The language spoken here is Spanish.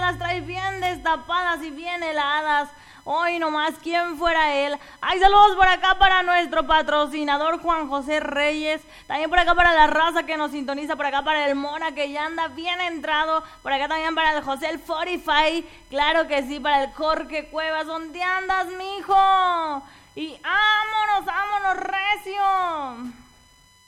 las trae bien destapadas y bien heladas. Hoy nomás, ¿quién fuera él? Hay saludos por acá para nuestro patrocinador Juan José Reyes. También por acá para la raza que nos sintoniza. Por acá para el Mona que ya anda bien entrado. Por acá también para el José el 45. Claro que sí, para el Jorge Cuevas. ¿Dónde andas, mijo? Y vámonos, vámonos, recio.